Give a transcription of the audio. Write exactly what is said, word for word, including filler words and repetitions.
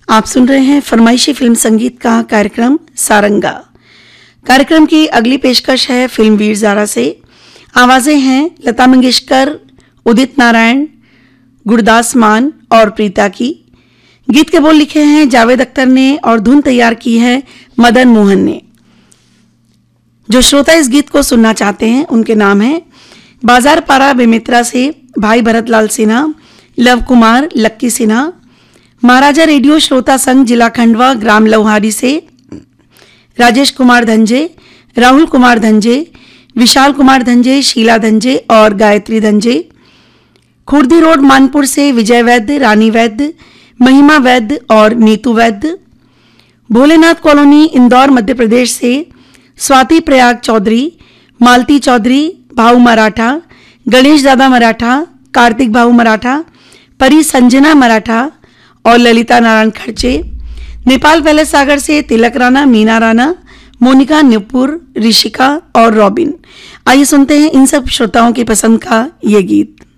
आप सुन रहे हैं फरमाइशी फिल्म संगीत का कार्यक्रम सारंगा। कार्यक्रम की अगली पेशकश है फिल्म वीर ज़ारा से। आवाजें हैं लता मंगेशकर, उदित नारायण, गुरदास मान और प्रीता की। गीत के बोल लिखे हैं जावेद अख्तर ने और धुन तैयार की है मदन मोहन ने। जो श्रोता इस गीत को सुनना चाहते हैं उनके नाम हैं बाजार पारा बेमित्रा से भाई भरतलाल सिन्हा, लव कुमार, लक्की सिन्हा। महाराजा रेडियो श्रोता संघ जिला खंडवा ग्राम लौहारी से राजेश कुमार धंजे, राहुल कुमार धंजे, विशाल कुमार धंजे, शीला धंजे और गायत्री धंजे। खुर्दी रोड मानपुर से विजय वैद्य, रानी वैद्य, महिमा वैद्य और नीतू वैद्य। भोलेनाथ कॉलोनी इंदौर मध्य प्रदेश से स्वाति प्रयाग चौधरी, मालती चौधरी, भाऊ मराठा, गणेश दादा मराठा, कार्तिक भाऊ मराठा, परी संजना मराठा और ललिता नारायण खर्चे। नेपाल पैलेस सागर से तिलक राणा, मीना राणा, मोनिका नुपुर, ऋषिका और रॉबिन। आइए सुनते हैं इन सब श्रोताओं की पसंद का ये गीत।